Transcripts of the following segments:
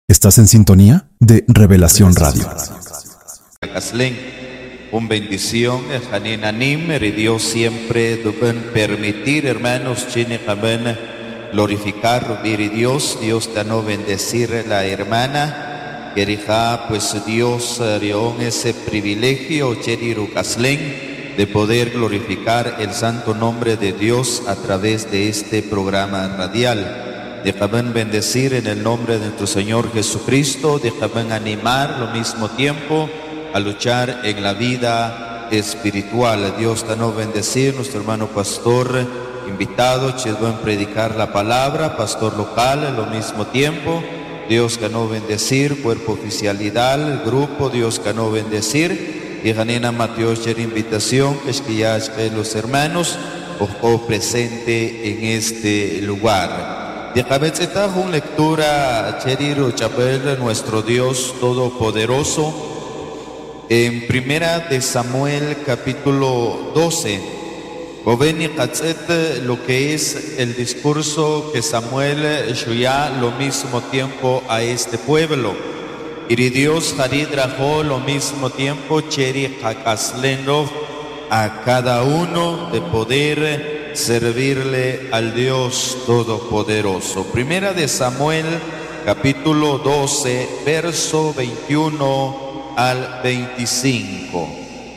Estás en sintonía de Revelación Radio. Un bendición, y Dios siempre deben permitir, hermanos, glorificar, Dios te no bendecir la hermana, pues Dios dio ese privilegio, de poder glorificar el santo nombre de Dios a través de este programa radial. Déjame bendecir en el nombre de nuestro Señor Jesucristo, déjame animar al mismo tiempo a luchar en la vida espiritual. Dios te no bendecir, nuestro hermano pastor invitado, van a predicar la palabra, pastor local, al mismo tiempo. Dios que no bendecir, cuerpo oficialidad, el grupo, Dios que no bendecir. Y Janina Mateo, invitación, que es que ya los hermanos, o presente en este lugar. De cabeza una lectura, Cheriro Chapel, nuestro Dios Todopoderoso, en Primera de Samuel, capítulo 12. Boveni Katzet, lo que es el discurso que Samuel ya lo mismo tiempo a este pueblo. Y Dios Harid Rajó lo mismo tiempo, Cheri Hakasleno, a cada uno de poder servirle al Dios Todopoderoso. Primera de Samuel, capítulo 12, verso 21 al 25.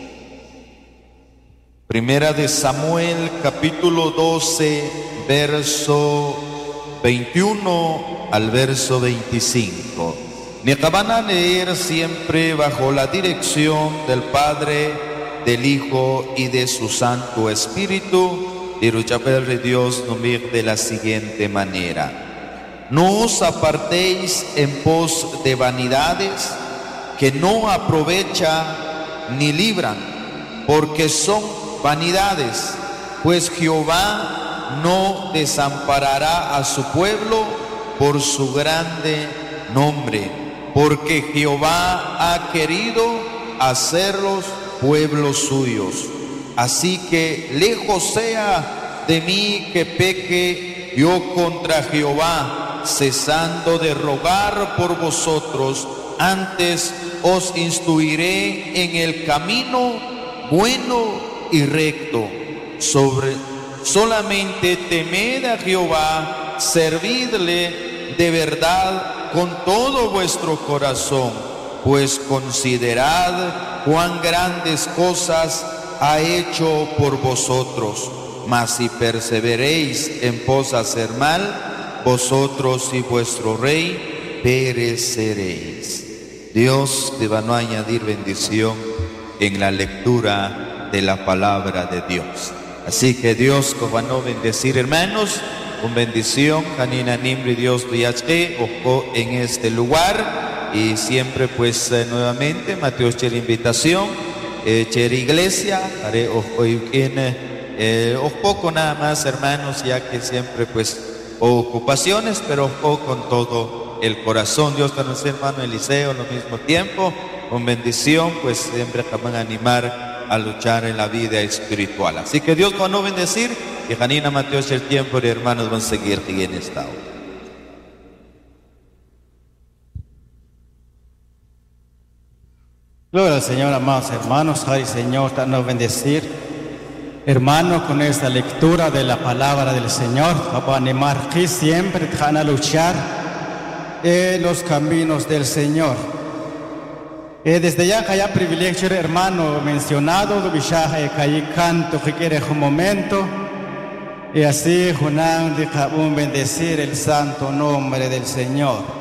Primera de Samuel, capítulo 12, verso 21 al verso 25. Ni acaban a leer siempre bajo la dirección del Padre, del Hijo y de su Santo Espíritu. De Dios de la siguiente manera: no os apartéis en pos de vanidades que no aprovecha ni libran, porque son vanidades, pues Jehová no desamparará a su pueblo por su grande nombre, porque Jehová ha querido hacerlos pueblos suyos. Así que lejos sea de mí que peque yo contra Jehová, cesando de rogar por vosotros. Antes os instruiré en el camino bueno y recto. Solamente temed a Jehová, servidle de verdad con todo vuestro corazón, pues considerad cuán grandes cosas ha hecho por vosotros. Mas si perseveréis en pos de hacer mal, vosotros y vuestro rey pereceréis. Dios te va a añadir bendición en la lectura de la palabra de Dios. Así que Dios os va a bendecir, hermanos, con bendición. Janina Nimri, Dios ojo en este lugar. Y siempre pues nuevamente Mateo la invitación. Cher iglesia, haré poco nada más, hermanos, ya que siempre pues ocupaciones, pero con todo el corazón. Dios te nos hermano Eliseo, al mismo tiempo, con bendición, pues siempre van a animar a luchar en la vida espiritual. Así que Dios va a bendecir, y Janina Mateo el tiempo, y hermanos van a seguir en esta hora. Gloria al Señor, amados hermanos. Ay, Señor, danos bendecir. Hermano, con esta lectura de la palabra del Señor, para animar que siempre van a luchar en los caminos del Señor. Desde ya que haya privilegio, hermano, mencionado, que hay canto que quiere un momento, y así, Junan, deja bendecir el santo nombre del Señor.